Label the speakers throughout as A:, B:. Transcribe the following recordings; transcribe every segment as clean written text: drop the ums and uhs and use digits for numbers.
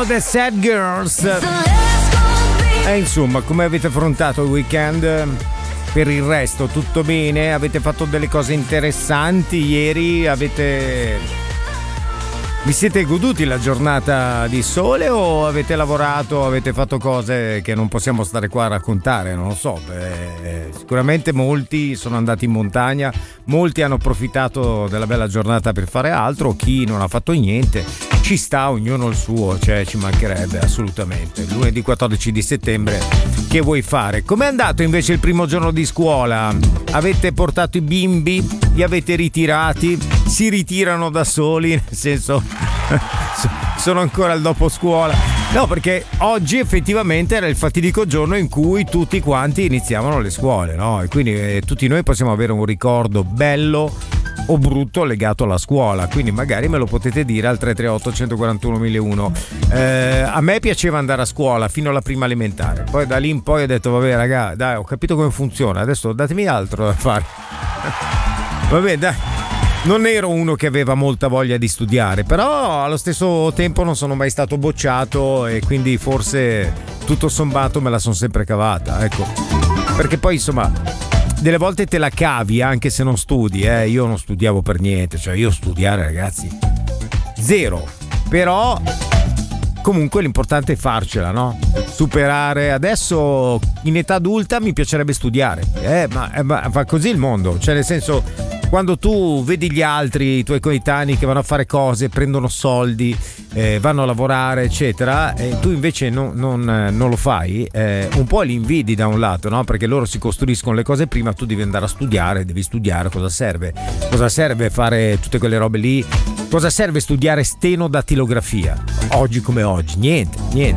A: erano The Sad Girls. E insomma, come avete affrontato il weekend? Per il resto tutto bene? Avete fatto delle cose interessanti ieri? Vi siete goduti la giornata di sole o avete lavorato, avete fatto cose che non possiamo stare qua a raccontare? Non lo so. Sicuramente molti sono andati in montagna, molti hanno approfittato della bella giornata per fare altro, chi non ha fatto niente. Ci sta, ognuno il suo, cioè ci mancherebbe assolutamente. Lunedì 14 di settembre, che vuoi fare? Com'è andato invece il primo giorno di scuola? Avete portato i bimbi? Li avete ritirati? Si ritirano da soli? Nel senso, sono ancora al dopo scuola? No, perché oggi effettivamente era il fatidico giorno in cui tutti quanti iniziavano le scuole, no? E quindi tutti noi possiamo avere un ricordo bello o brutto legato alla scuola, quindi magari me lo potete dire al 338 141 1001. A me piaceva andare a scuola fino alla prima elementare, poi da lì in poi ho detto vabbè raga, dai, ho capito come funziona, adesso datemi altro da fare. Vabbè, dai, non ero uno che aveva molta voglia di studiare, però allo stesso tempo non sono mai stato bocciato e quindi forse tutto sommato me la sono sempre cavata, ecco, perché poi insomma delle volte te la cavi anche se non studi, io non studiavo per niente, cioè io studiare ragazzi zero, però comunque l'importante è farcela, no? Superare. Adesso in età adulta mi piacerebbe studiare, ma fa così il mondo, cioè nel senso, quando tu vedi gli altri, i tuoi coetanei che vanno a fare cose, prendono soldi, vanno a lavorare eccetera, e tu invece non lo fai, un po' li invidi da un lato, no? Perché loro si costruiscono le cose prima, tu devi andare a studiare, devi studiare. Cosa serve fare tutte quelle robe lì? Cosa serve studiare stenodatilografia oggi come oggi? Niente,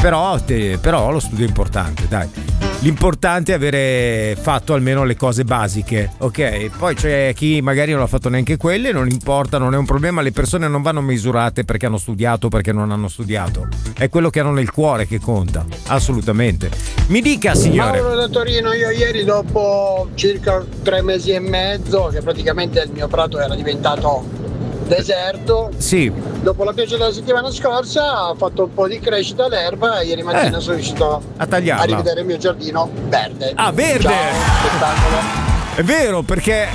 A: però lo studio è importante, dai. L'importante è avere fatto almeno le cose basiche, ok? Poi c'è chi magari non ha fatto neanche quelle, non importa, non è un problema. Le persone non vanno misurate perché hanno studiato o perché non hanno studiato, è quello che hanno nel cuore che conta, assolutamente. Mi dica, signore.
B: Mauro da Torino. Io ieri, dopo circa 3 mesi e mezzo, che praticamente il mio prato era diventato deserto,
A: sì,
B: dopo la pioggia della settimana scorsa ho fatto un po' di crescita all'erba e ieri mattina sono riuscito
A: a tagliarla,
B: a rivedere il mio giardino verde.
A: Ah, verde!
B: Ciao, spettacolo.
A: È vero, perché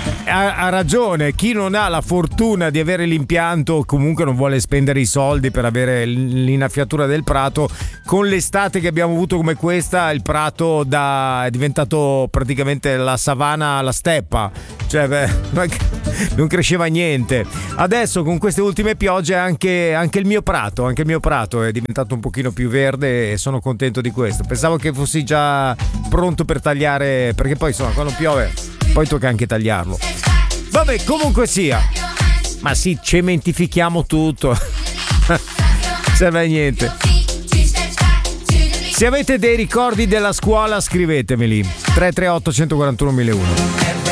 A: ha ragione, chi non ha la fortuna di avere l'impianto o comunque non vuole spendere i soldi per avere l'innaffiatura del prato, con l'estate che abbiamo avuto come questa il prato è diventato praticamente la savana alla steppa, cioè non cresceva niente. Adesso con queste ultime piogge anche il mio prato è diventato un pochino più verde e sono contento di questo. Pensavo che fossi già pronto per tagliare, perché poi insomma quando piove poi tocca anche tagliarlo. Vabbè, comunque sia, ma sì, cementifichiamo tutto. Serve a niente. Se avete dei ricordi della scuola scrivetemeli 338 141 1001.